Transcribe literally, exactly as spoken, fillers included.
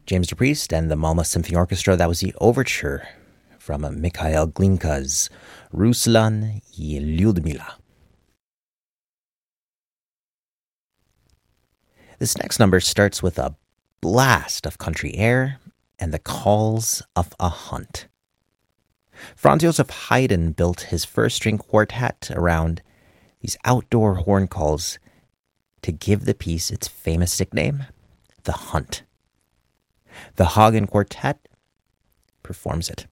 James DePriest and the Malmö Symphony Orchestra. That was the overture from Mikhail Glinka's Ruslan i Lyudmila. This next number starts with a blast of country air and the calls of a hunt. Franz Joseph Haydn built his first string quartet around these outdoor horn calls to give the piece its famous nickname, The Hunt. The Hagen Quartet performs it.